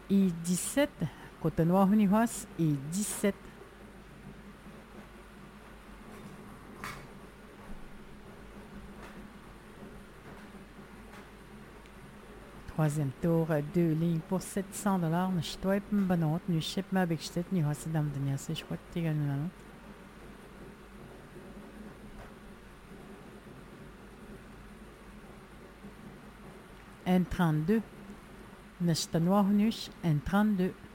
I 17, Cotonou Hunihas, I 17. Troisième tour, 2 lignes pour $700. Nu toi pas banot, nu ship ma big shit, nu has dam denia se chouette également. N32. Nesta noir nush, N32.